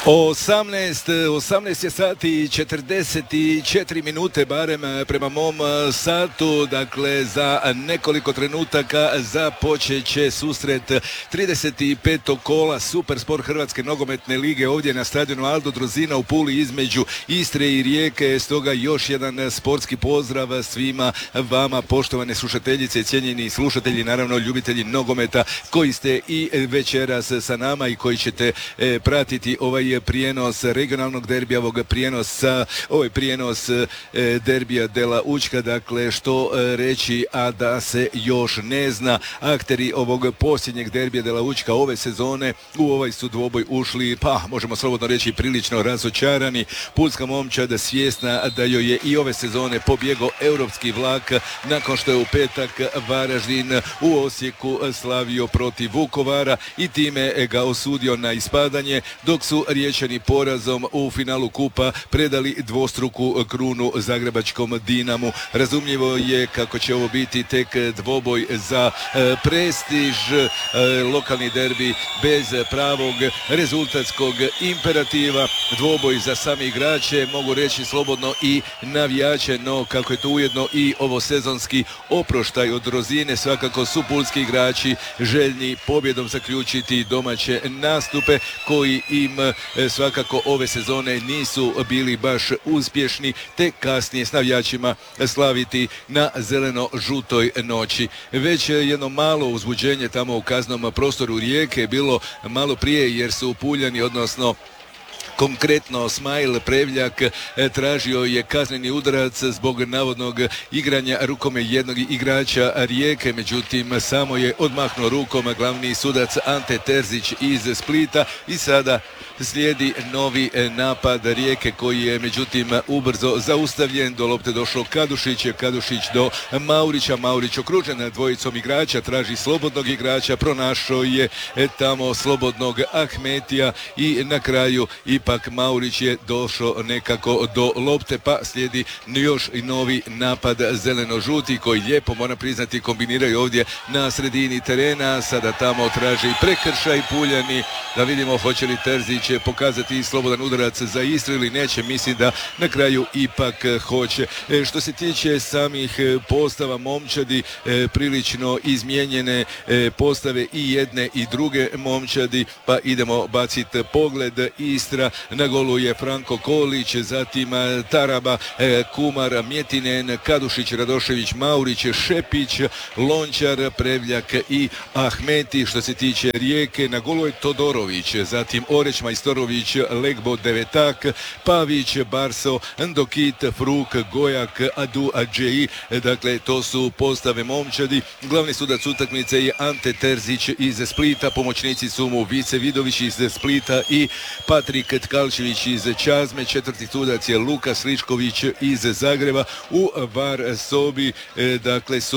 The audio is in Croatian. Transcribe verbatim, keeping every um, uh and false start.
osamnaest, osamnaest je sati i četrdeset četiri minute barem prema mom satu, dakle za nekoliko trenutaka započet će susret trideset petog kola Super Sport Hrvatske nogometne lige ovdje na stadionu Aldo Drozina u Puli između Istre i Rijeke. Stoga još jedan sportski pozdrav svima vama, poštovane slušateljice i cijenjeni slušatelji, naravno ljubitelji nogometa koji ste i večeras sa nama i koji ćete e, pratiti ovaj prijenos regionalnog derbija, ovog prijenosa, ovaj prijenos e, derbija Dela Učka, dakle što e, reći, a da se još ne zna. Akteri ovog posljednjeg derbija Dela Učka ove sezone u ovaj su dvoboj ušli, pa možemo slobodno reći prilično razočarani. Pulska momčad svjesna da joj je i ove sezone pobjegao europski vlak nakon što je u petak Varaždin u Osijeku slavio protiv Vukovara i time ga osudio na ispadanje, dok su Riječani porazom u finalu kupa predali dvostruku krunu zagrebačkom Dinamu. Razumljivo je kako će ovo biti tek dvoboj za e, prestiž, e, lokalni derbi bez pravog rezultatskog imperativa, dvoboj za same igrače, mogu reći slobodno i navijače, no kako je to ujedno i ovo sezonski oproštaj od Drozine, svakako su pulski igrači željni pobjedom zaključiti domaće nastupe koji im e, svakako ove sezone nisu bili baš uspješni, te kasnije s navijačima slaviti na zeleno-žutoj noći. Već jedno malo uzbuđenje tamo u kaznom prostoru Rijeke je bilo malo prije, jer su Puljani, odnosno konkretno Smajl Prevljak, tražio je kazneni udarac zbog navodnog igranja rukome jednog igrača Rijeke, međutim samo je odmahnuo rukom glavni sudac Ante Terzić iz Splita i sada slijedi novi napad Rijeke koji je međutim ubrzo zaustavljen. Do lopte došao Kadušić, Kadušić do Maurića, Maurić okružen dvojicom igrača, traži slobodnog igrača, pronašao je tamo slobodnog Ahmetija i na kraju ipak Maurić je došao nekako do lopte, pa slijedi još i novi napad zeleno-žuti koji lijepo, moram priznati, kombiniraju ovdje na sredini terena. Sada tamo traži prekršaj Puljani, da vidimo hoće li Terzić pokazati slobodan udarac za Istru ili neće. Mislim da na kraju ipak hoće. E, što se tiče samih postava momčadi, e, prilično izmijenjene e, postave i jedne i druge momčadi, pa idemo baciti pogled. Istra, na golu je Franko Kolić, zatim Taraba, e, Kumar, Mjetinen, Kadušić, Radošević, Maurić, Šepić, Lončar, Prevljak i Ahmeti. Što se tiče Rijeke, na golu je Todorović, zatim Oreć, Majstorović, Legbo, Devetak, Pavić, Barso, Ndokit, Fruk, Gojak, Adu Adžeji. Dakle, to su postave momčadi. Glavni sudac utakmice je Ante Terzić iz Splita, pomoćnici su mu Vice Vidović iz Splita i Patrik Tkalčević iz Čazme, četvrti sudac je Luka Slišković iz Zagreba. U var sobi, dakle, su